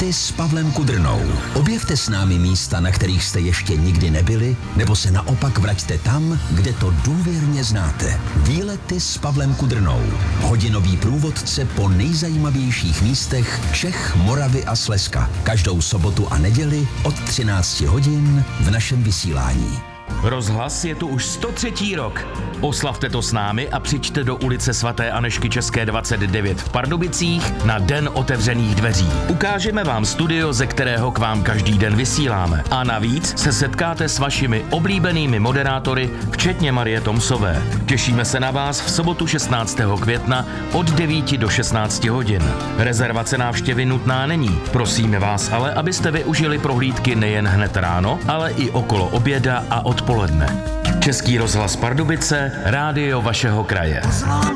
Výlety s Pavlem Kudrnou. Objevte s námi místa, na kterých jste ještě nikdy nebyli, nebo se naopak vraťte tam, kde to důvěrně znáte. Výlety s Pavlem Kudrnou. Hodinový průvodce po nejzajímavějších místech Čech, Moravy a Slezska. Každou sobotu a neděli od 13 hodin v našem vysílání. Rozhlas je tu už 103. rok. Oslavte to s námi a přijďte do ulice svaté Anežky České 29 v Pardubicích na Den otevřených dveří. Ukážeme vám studio, ze kterého k vám každý den vysíláme. A navíc se setkáte s vašimi oblíbenými moderátory, včetně Marie Tomsové. Těšíme se na vás v sobotu 16. května od 9 do 16 hodin. Rezervace návštěvy nutná není. Prosíme vás ale, abyste využili prohlídky nejen hned ráno, ale i okolo oběda a odpoledne. Český rozhlas Pardubice, rádio vašeho kraje.